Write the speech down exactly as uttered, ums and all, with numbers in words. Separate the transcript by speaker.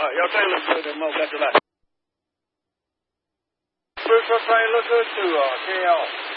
Speaker 1: 要带了车的冒干出来。所以说，快乐车主啊，先要。